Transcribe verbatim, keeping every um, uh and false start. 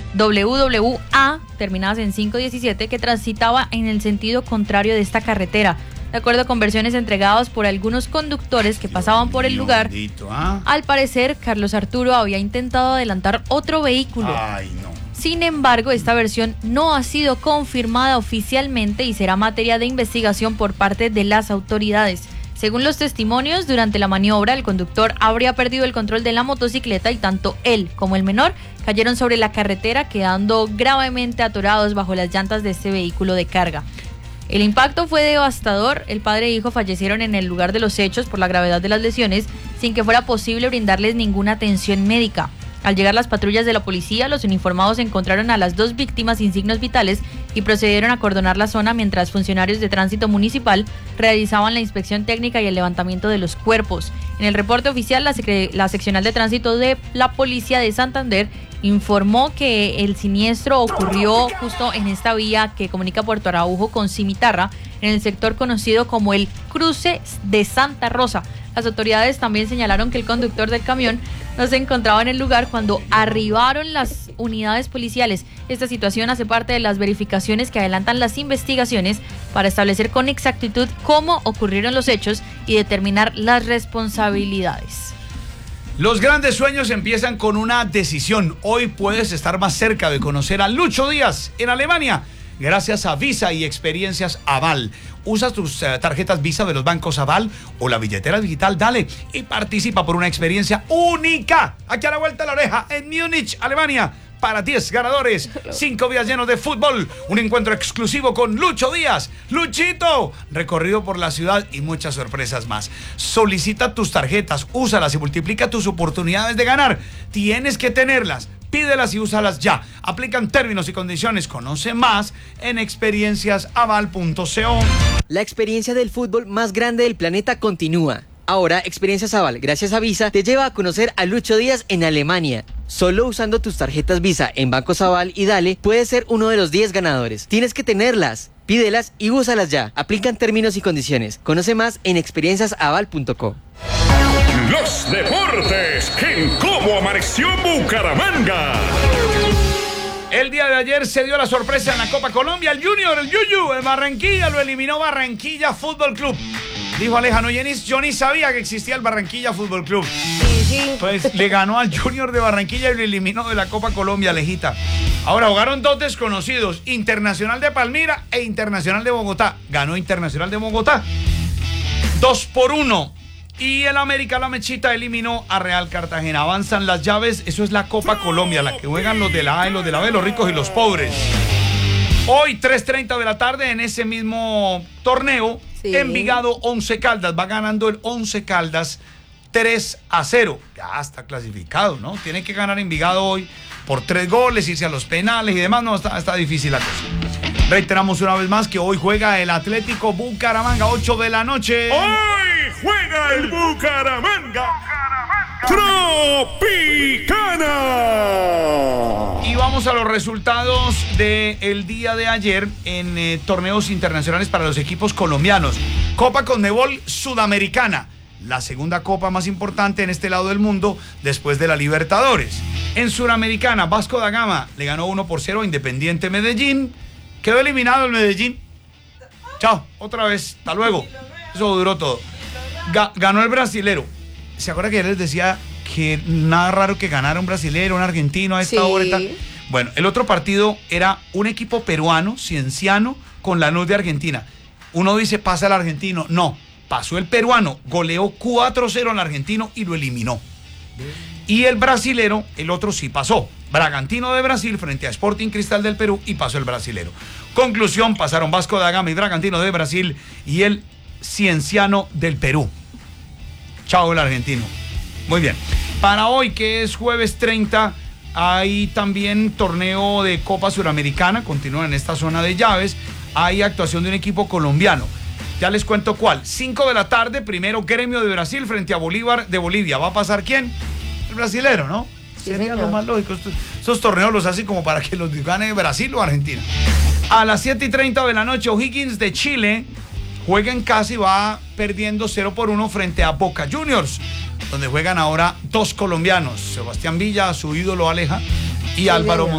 W W A, terminadas en cinco diecisiete, que transitaba en el sentido contrario de esta carretera. De acuerdo con versiones entregadas por algunos conductores que pasaban por el lugar, al parecer, Carlos Arturo había intentado adelantar otro vehículo. Ay, no. Sin embargo, esta versión no ha sido confirmada oficialmente y será materia de investigación por parte de las autoridades. Según los testimonios, durante la maniobra, el conductor habría perdido el control de la motocicleta y tanto él como el menor cayeron sobre la carretera, quedando gravemente atorados bajo las llantas de este vehículo de carga. El impacto fue devastador. El padre e hijo fallecieron en el lugar de los hechos por la gravedad de las lesiones, sin que fuera posible brindarles ninguna atención médica. Al llegar las patrullas de la policía, los uniformados encontraron a las dos víctimas sin signos vitales y procedieron a acordonar la zona mientras funcionarios de tránsito municipal realizaban la inspección técnica y el levantamiento de los cuerpos. En el reporte oficial, la, sec- la seccional de tránsito de la Policía de Santander informó que el siniestro ocurrió justo en esta vía que comunica Puerto Araujo con Cimitarra, en el sector conocido como el Cruce de Santa Rosa. Las autoridades también señalaron que el conductor del camión no se encontraba en el lugar cuando arribaron las unidades policiales. Esta situación hace parte de las verificaciones que adelantan las investigaciones para establecer con exactitud cómo ocurrieron los hechos y determinar las responsabilidades. Los grandes sueños empiezan con una decisión. Hoy puedes estar más cerca de conocer a Lucho Díaz en Alemania, gracias a Visa y Experiencias Aval. Usa tus uh, tarjetas Visa de los bancos Aval o la billetera digital Dale y participa por una experiencia única aquí a la vuelta de la oreja en Múnich, Alemania. Para diez ganadores, cinco días llenos de fútbol, un encuentro exclusivo con Lucho Díaz, Luchito, recorrido por la ciudad y muchas sorpresas más. Solicita tus tarjetas, úsalas y multiplica tus oportunidades de ganar. Tienes que tenerlas. Pídelas y úsalas ya. Aplican términos y condiciones. Conoce más en experiencias aval punto co. La experiencia del fútbol más grande del planeta continúa. Ahora, Experiencias Aval, gracias a Visa, te lleva a conocer a Lucho Díaz en Alemania. Solo usando tus tarjetas Visa en Bancos Aval y Dale, puedes ser uno de los diez ganadores. Tienes que tenerlas. Pídelas y úsalas ya. Aplican términos y condiciones. Conoce más en experiencias aval punto co. Los deportes en Cómo Amaneció Bucaramanga. El día de ayer se dio la sorpresa en la Copa Colombia. El Junior, el Yuyu, de Barranquilla, lo eliminó Barranquilla Fútbol Club. Dijo Aleja, no, yo ni sabía que existía el Barranquilla Fútbol Club. Sí, sí. Pues le ganó al Junior de Barranquilla y lo eliminó de la Copa Colombia, Alejita. Ahora jugaron dos desconocidos, Internacional de Palmira e Internacional de Bogotá. Ganó Internacional de Bogotá. Dos por uno. Y el América La Mechita eliminó a Real Cartagena. Avanzan las llaves, eso es la Copa Colombia, la que juegan los de la A y los de la B, los ricos y los pobres. Hoy, tres treinta de la tarde, en ese mismo torneo, sí. Envigado Once Caldas. Va ganando el Once Caldas tres a cero. Ya está clasificado, ¿no? Tiene que ganar Envigado hoy por tres goles, irse a los penales y demás. No, está, está difícil la cosa. Reiteramos una vez más que hoy juega el Atlético Bucaramanga, ocho de la noche. Hoy juega el Bucaramanga Tropicana. Y vamos a los resultados del día de ayer en eh, torneos internacionales para los equipos colombianos. Copa Conmebol Sudamericana, la segunda copa más importante en este lado del mundo después de la Libertadores. En Sudamericana, Vasco da Gama le ganó uno por cero a Independiente Medellín. Quedó eliminado el Medellín. Chao, otra vez, hasta luego. Eso duró todo. Ga- ganó el brasilero. ¿Se acuerda que yo les decía que nada raro que ganara un brasilero, un argentino a esta Sí. hora y tal? Bueno, el otro partido era un equipo peruano, Cienciano, con Lanús de Argentina. Uno dice, pasa el argentino. No, pasó el peruano, goleó cuatro cero al argentino y lo eliminó. Y el brasilero, el otro sí pasó. Bragantino de Brasil frente a Sporting Cristal del Perú y pasó el brasilero. Conclusión, pasaron Vasco da Gama y Bragantino de Brasil y el Cienciano del Perú. Chao el argentino. Muy bien. Para hoy, que es jueves treinta, hay también torneo de Copa Suramericana, continúan en esta zona de llaves. Hay actuación de un equipo colombiano. Ya les cuento cuál. cinco de la tarde, primero Gremio de Brasil frente a Bolívar de Bolivia. ¿Va a pasar quién? El brasilero, ¿no? Sí, Sería señor. lo más lógico. Estos, estos torneos los hacen como para que los gane Brasil o Argentina. A las siete y treinta de la noche, O'Higgins de Chile juega en casa y va perdiendo cero por uno frente a Boca Juniors, donde juegan ahora dos colombianos, Sebastián Villa, su ídolo Aleja, y Sí, Álvaro señor.